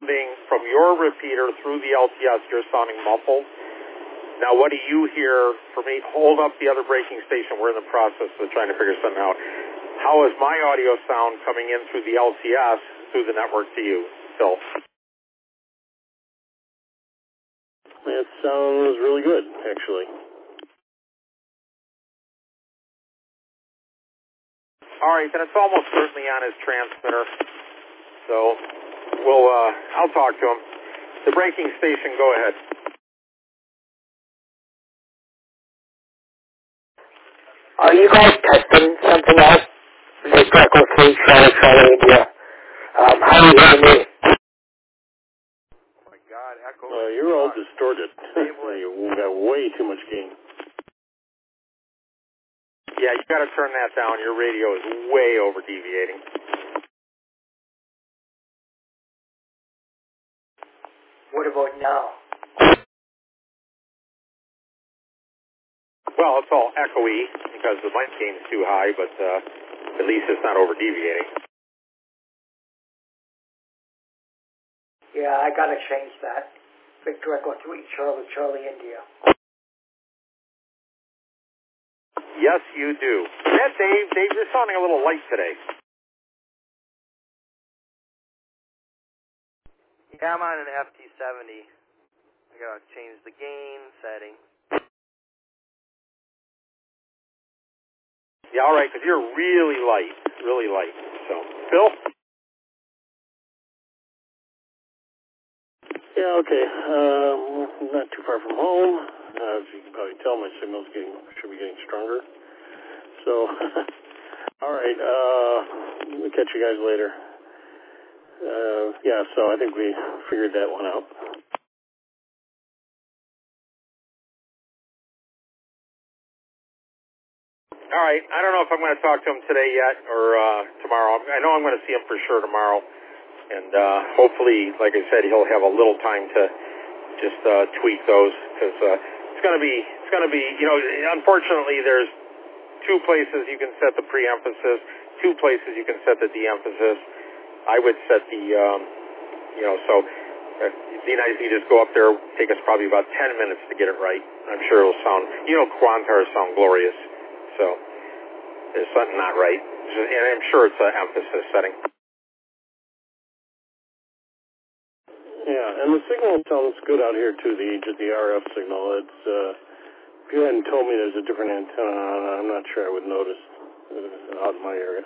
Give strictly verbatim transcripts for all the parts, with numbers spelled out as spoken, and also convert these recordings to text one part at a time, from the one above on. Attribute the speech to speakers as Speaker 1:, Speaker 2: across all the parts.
Speaker 1: sounding from your repeater through the L T S, you're sounding muffled. Now, what do you hear for me? Hold up the other breaking station. We're in the process of trying to figure something out. How is my audio sound coming in through the L T S, through the network to you, Phil?
Speaker 2: It sounds really good, actually.
Speaker 1: All right, then it's almost certainly on his transmitter. So we'll, uh, I'll talk to him. The breaking station, go ahead.
Speaker 3: Are you guys testing something else? This Echo three, Charlie, Charlie, India. Um, how are you hearing me?
Speaker 1: Oh my God, Echo.
Speaker 2: Uh, you're all distorted. You got way too much gain.
Speaker 1: Yeah, you got to turn that down. Your radio is way over deviating.
Speaker 3: What about now?
Speaker 1: Well, it's all echoey because the mic gain is too high, but uh, at least it's not over deviating.
Speaker 3: Yeah, I gotta change that. Victor Echo three, Charlie, Charlie, India.
Speaker 1: Yes, you do. Is that Dave? Dave, you're sounding a little light today.
Speaker 4: Yeah, I'm on an F T seventy. I gotta change the gain setting.
Speaker 1: Yeah, all right, because you're really light, really light. So, Phil?
Speaker 2: Yeah, okay. Um, not too far from home. Uh, as you can probably tell, my signal's getting should be getting stronger. So, all right. Uh, we'll catch you guys later. Uh, yeah, so I think we figured that one out.
Speaker 1: All right, I don't know if I'm going to talk to him today yet or uh, tomorrow. I know I'm going to see him for sure tomorrow. And uh, hopefully, like I said, he'll have a little time to just uh, tweak those because uh, it's going to be, it's going to be, you know, unfortunately, there's two places you can set the pre-emphasis, two places you can set the de-emphasis. I would set the, um, you know, so uh, it'd be nice if you just go up there, take us probably about ten minutes to get it right. I'm sure it'll sound, you know, Quantars sound glorious. So there's something not right. And I'm sure it's an emphasis setting.
Speaker 2: Yeah, and the signal sounds good out here too, the just the R F signal. It's uh, if you hadn't told me there's a different antenna on, I'm not sure I would notice uh, out in my area.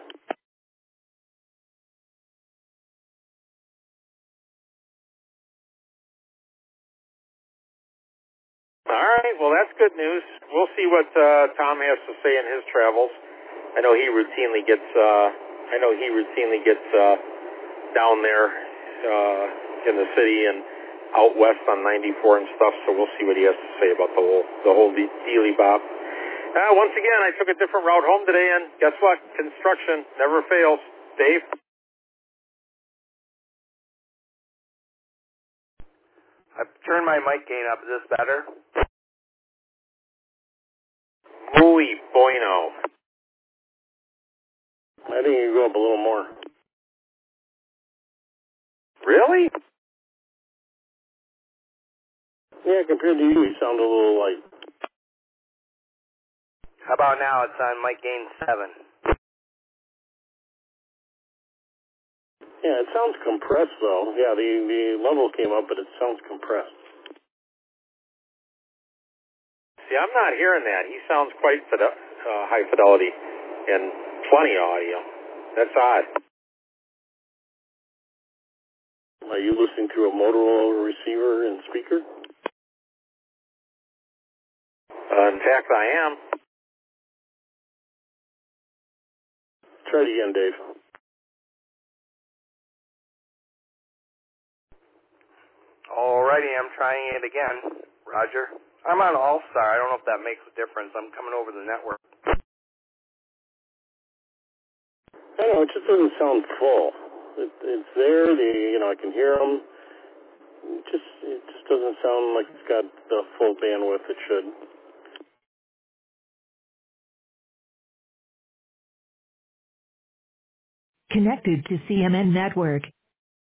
Speaker 1: All right, well, that's good news. We'll see what uh, Tom has to say in his travels. I know he routinely gets. Uh, I know he routinely gets uh, down there uh, in the city and out west on ninety-four and stuff. So we'll see what he has to say about the whole the whole de- dealy bop. Uh, once again, I took a different route home today, and guess what? Construction never fails. Dave.
Speaker 4: I've turned my mic gain up. Is this better?
Speaker 1: Muy bueno.
Speaker 2: I think you can go up a little more.
Speaker 1: Really?
Speaker 2: Yeah, compared to you, you sound a little light.
Speaker 4: How about now? It's on mic gain seven.
Speaker 2: Yeah, it sounds compressed though. Yeah, the the level came up, but it sounds compressed.
Speaker 1: See, I'm not hearing that. He sounds quite fide- uh, high fidelity and plenty of audio. That's odd.
Speaker 2: Are you listening through a Motorola receiver and speaker?
Speaker 1: Uh, in fact, I am.
Speaker 2: Try it again, Dave.
Speaker 4: Alrighty, I'm trying it again. Roger. I'm on All-Star. I don't know if that makes a difference. I'm coming over the network.
Speaker 2: I don't know, it just doesn't sound full. It, it's there, the you know, I can hear them. It just, it just doesn't sound like it's got the full bandwidth it should.
Speaker 5: Connected to C M N Network.